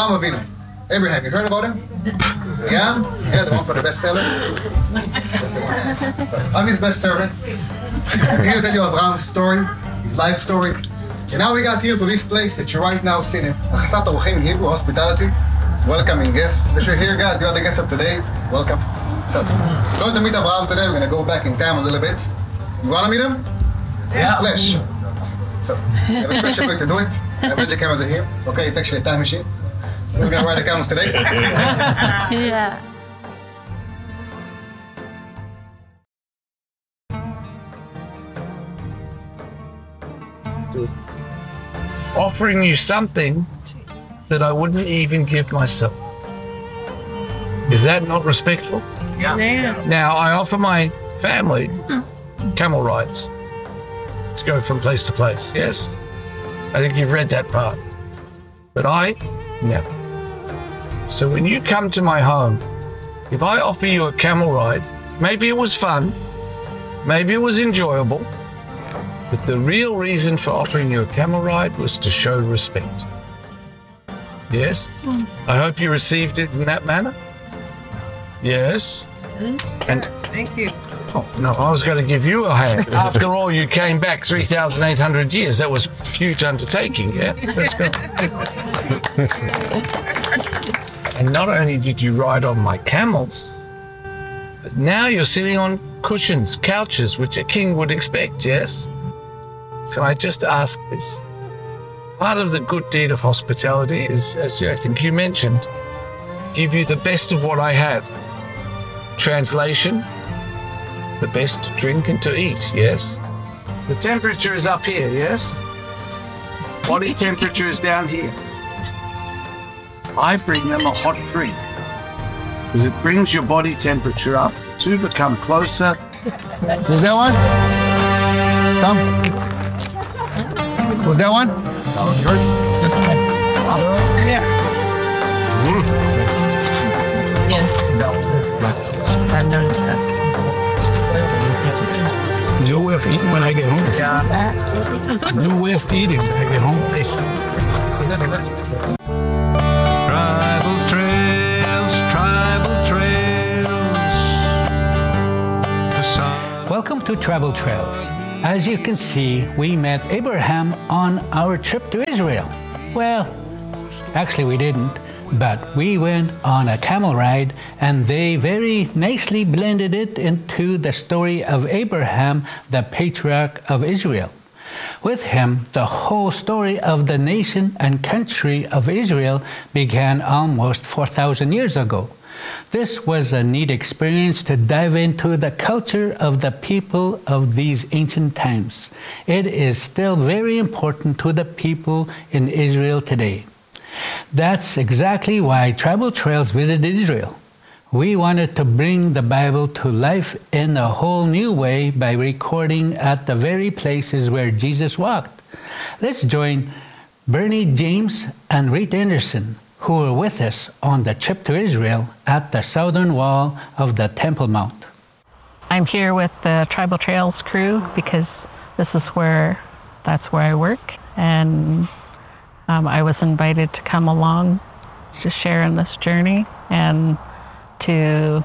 Avraham Avinu. Abraham, you heard about him? Yeah? Yeah, the one for the bestseller? That's the one. So, I'm his best servant. I'm here to tell you Abraham's story, his life story. And now we got here to this place that you're right now sitting. Achasat Orchim in Hebrew, hospitality. Welcoming guests. That you're here, guys. You're the guests of today. Welcome. So, we're going to meet Abraham today. We're going to go back in time a little bit. You want to meet him? Yeah. Flesh. Awesome. So, we have a special way to do it. The magic cameras are here. Okay, it's actually a time machine. We're going to ride the cameras today. Yeah. Offering you something that I wouldn't even give myself. Is that not respectful? Yeah. Now, I offer my family camel rides to go from place to place, yes? I think you've read that part. But I never. So when you come to my home, if I offer you a camel ride, maybe it was fun, maybe it was enjoyable, but the real reason for offering you a camel ride was to show respect. Yes? I hope you received it in that manner. Yes? And Thank you. oh, no, I was going to give you a hand. After all, you came back 3,800 years. That was a huge undertaking, yeah? Let's go. And not only did you ride on my camels, but now you're sitting on cushions, couches, which a king would expect, yes? Can I just ask this? Part of the good deed of hospitality is, as I think you mentioned, give you the best of what I have. Translation, the best to drink and to eat, yes? The temperature is up here, yes? Body temperature is down here. I bring them a hot drink because it brings your body temperature up to become closer. Was that one? Some? Was that one? Oh, yours? Yes. I've noticed that. New way of eating when I get home. Yeah. New way of eating when I get home. Tribal trails. Welcome to Travel Trails. As you can see, we met Abraham on our trip to Israel. Well, actually we didn't, but we went on a camel ride and they very nicely blended it into the story of Abraham, the patriarch of Israel. With him, the whole story of the nation and country of Israel began almost 4,000 years ago. This was a neat experience to dive into the culture of the people of these ancient times. It is still very important to the people in Israel today. That's exactly why Travel Trails visited Israel. We wanted to bring the Bible to life in a whole new way by recording at the very places where Jesus walked. Let's join Bernie James and Reed Anderson, who were with us on the trip to Israel at the southern wall of the Temple Mount. I'm here with the Tribal Trails crew because that's where I work, and I was invited to come along to share in this journey and to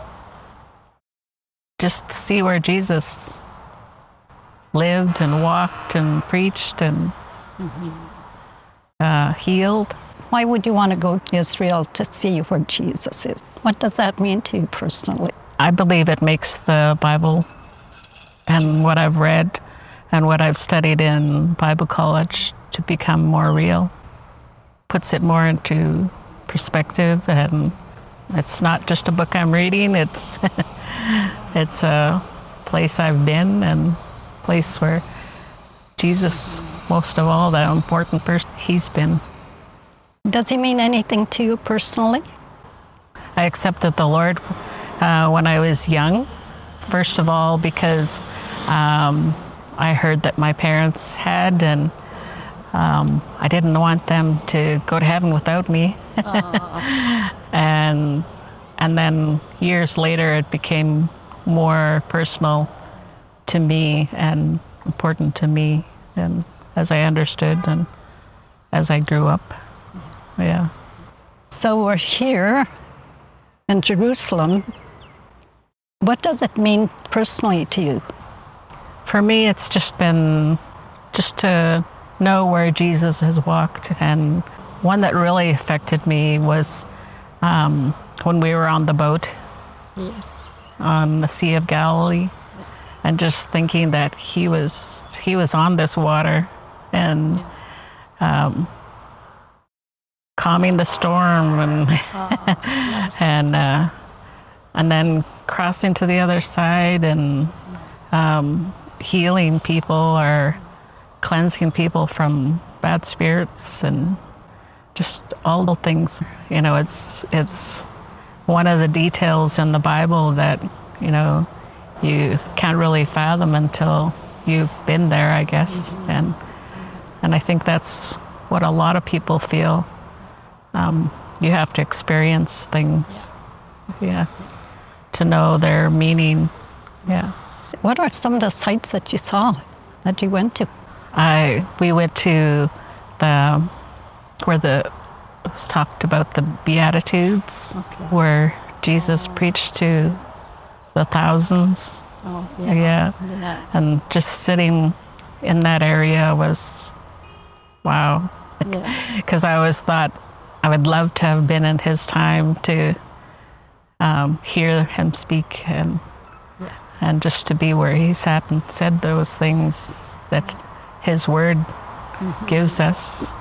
just see where Jesus lived and walked and preached and healed. Why would you want to go to Israel to see where Jesus is? What does that mean to you personally? I believe it makes the Bible and what I've read and what I've studied in Bible college to become more real. Puts it more into perspective, and it's not just a book I'm reading, it's it's a place I've been and a place where Jesus, most of all, the important person, he's been. Does he mean anything to you personally? I accepted the Lord when I was young, first of all because I heard that my parents had, and I didn't want them to go to heaven without me. and then years later it became more personal to me and important to me, and as I understood and as I grew up. Yeah. So we're here in Jerusalem. What does it mean personally to you? For me, it's just been just to know where Jesus has walked. And one that really affected me was when we were on the boat on the Sea of Galilee, and just thinking that he was on this water and calming the storm and then crossing to the other side and healing people or cleansing people from bad spirits and just all the things. You know, it's one of the details in the Bible that, you know, you can't really fathom until you've been there, I guess. And I think that's what a lot of people feel. You have to experience things, to know their meaning. Yeah. What are some of the sites that you saw, that you went to? We went to where it was talked about the Beatitudes, where Jesus preached to the thousands. And just sitting in that area was wow. Because I always thought I would love to have been in his time to hear him speak and just to be where he sat and said those things that his word gives us.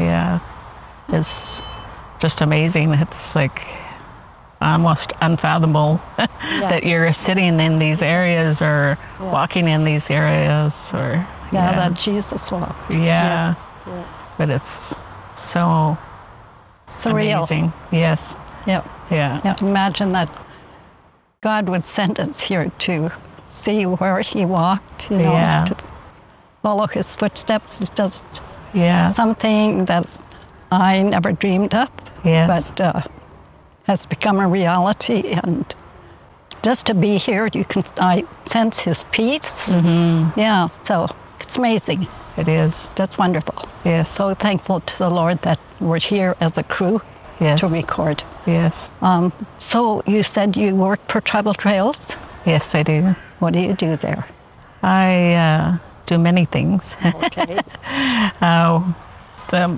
It's just amazing. It's like almost unfathomable that you're sitting in these areas or walking in these areas or that Jesus walked. But it's so surreal. Amazing. Yes. Yeah. Imagine that God would send us here to see where he walked, you know, to follow his footsteps. It's just something that I never dreamed up, but has become a reality. And just to be here, I sense his peace. So it's amazing. It is. That's wonderful. Yes. So thankful to the Lord that we're here as a crew to record. Yes. So you said you work for Tribal Trails? Yes, I do. What do you do there? I do many things. Okay.